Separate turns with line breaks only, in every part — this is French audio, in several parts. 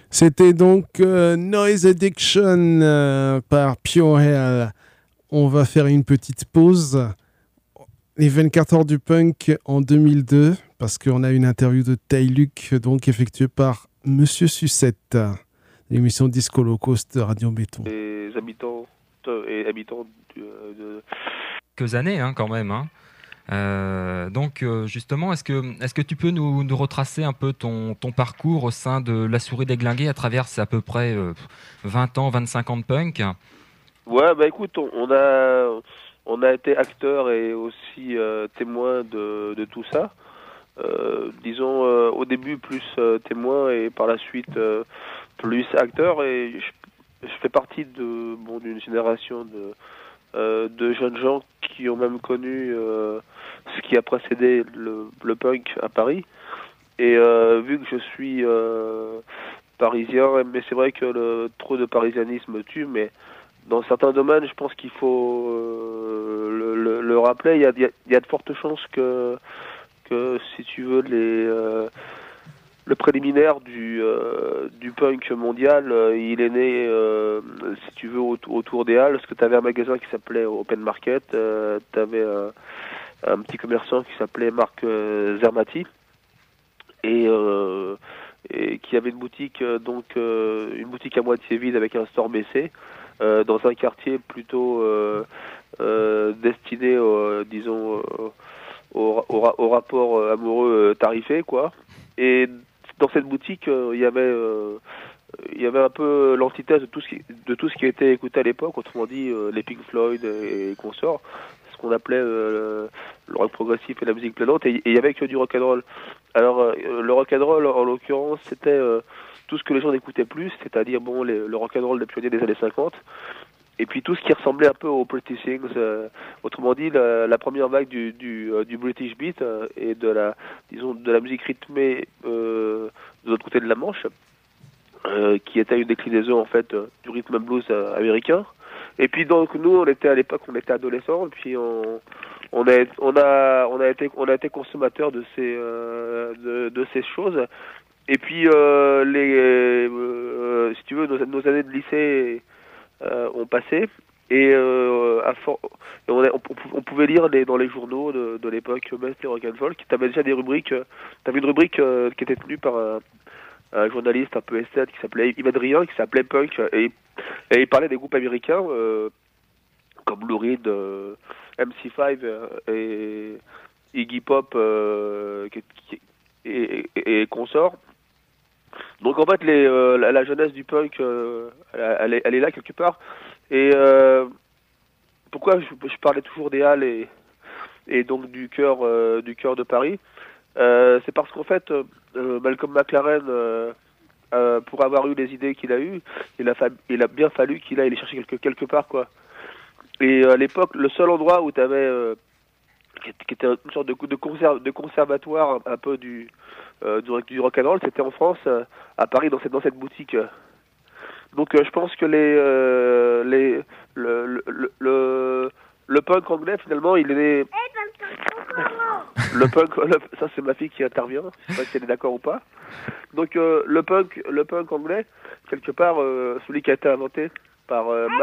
C'était donc Noise Addiction par Pure Hell. On va faire une petite pause. Les 24 heures du punk en 2002, parce qu'on a une interview de Tay Luc, donc effectuée par Monsieur Sucette, l'émission Disco Low Cost de Radio Béton.
Les habitants et habitants de...
Quelques années quand même. Donc justement, est-ce que tu peux nous retracer un peu ton parcours au sein de La Souris Déglinguée à travers à peu près 20 ans, 25 ans de punk?
Ouais, bah écoute, on a été acteurs et aussi témoins de tout ça. Disons au début plus témoin et par la suite plus acteur, et je fais partie d'une génération de jeunes gens qui ont même connu ce qui a précédé le punk à Paris. Et vu que je suis parisien, mais c'est vrai que trop de parisianisme tue, mais dans certains domaines, je pense qu'il faut le rappeler. Il y a de fortes chances que si tu veux, le préliminaire du punk mondial, il est né, si tu veux, autour des Halles, parce que tu avais un magasin qui s'appelait Open Market, tu avais un petit commerçant qui s'appelait Marc Zermati, et, qui avait une boutique, une boutique à moitié vide avec un store baissé, dans un quartier plutôt destiné, disons, au rapport amoureux tarifé, quoi. Et dans cette boutique, il y avait un peu l'antithèse de tout ce qui était écouté à l'époque, autrement dit les Pink Floyd et consorts, ce qu'on appelait le rock progressif et la musique planante, et il y avait que du rock'n'roll. Alors le rock'n'roll, en l'occurrence, c'était tout ce que les gens n'écoutaient plus, c'est-à-dire bon, le rock'n'roll des pionniers des années 50, et puis tout ce qui ressemblait un peu aux Pretty Things, autrement dit la première vague du British Beat, et disons, de la musique rythmée de l'autre côté de la Manche, qui était une déclinaison en fait du rhythm and blues américain. Et puis donc nous, à l'époque, on était adolescents, et puis on a été consommateurs de ces choses. Et puis si tu veux, nos années de lycée ont passé, et on pouvait lire dans les journaux de l'époque, même les rock and folk, qui t'avait déjà des rubriques. T'avais une rubrique qui était tenue par un journaliste un peu esthète qui s'appelait Yves Adrien, qui s'appelait Punk, et il parlait des groupes américains comme Lou Reed, MC5 et Iggy Pop et consorts. Donc en fait, la jeunesse du punk, elle est là quelque part. Et pourquoi je parlais toujours des Halles et donc du cœur de Paris, c'est parce qu'en fait, Malcolm McLaren, pour avoir eu les idées qu'il a eues, il a bien fallu qu'il aille les chercher quelque part, quoi. Et à l'époque, le seul endroit où tu avais qui était une sorte de conservatoire un peu du rock'n'roll, c'était en France, à Paris, dans cette boutique. Donc je pense que le punk anglais, finalement, il est né... ça c'est ma fille qui intervient, je sais pas si elle est d'accord ou pas. Donc le punk anglais, quelque part, celui qui a été inventé par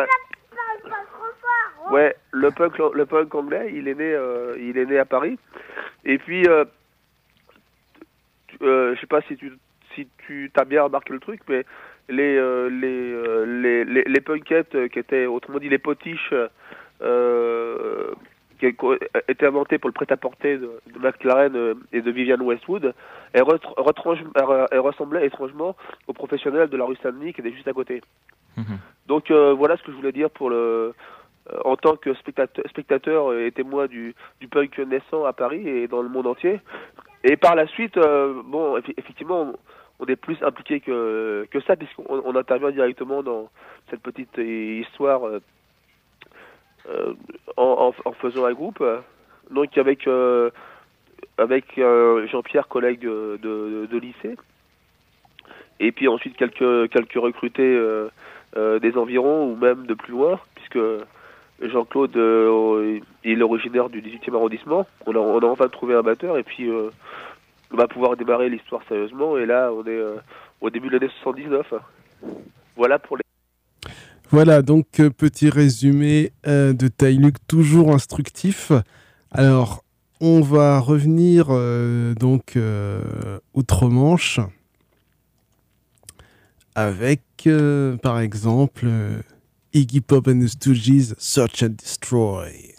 ouais, le punk anglais, il est né à Paris. Et puis je sais pas si tu t'as bien remarqué le truc, mais les punkettes qui étaient, autrement dit les potiches, qui étaient inventées pour le prêt-à-porter de McLaren et de Vivienne Westwood, elles ressemblaient étrangement aux professionnels de la rue Saint-Denis qui étaient juste à côté. Donc voilà ce que je voulais dire en tant que spectateur et témoin du punk naissant à Paris et dans le monde entier. Et par la suite, bon, effectivement, on est plus impliqué que ça, puisqu'on intervient directement dans cette petite histoire en faisant un groupe. Donc avec Jean-Pierre, collègue de lycée, et puis ensuite quelques recrutés des environs ou même de plus loin, puisque Jean-Claude il est originaire du 18e arrondissement. On a enfin trouvé un batteur, et puis on va pouvoir démarrer l'histoire sérieusement. Et là, au début de l'année 79. Voilà pour les...
Voilà, donc petit résumé de Taïluk, toujours instructif. Alors, on va revenir outre-Manche avec, par exemple, Iggy Pop and the Stooges, Search and Destroy.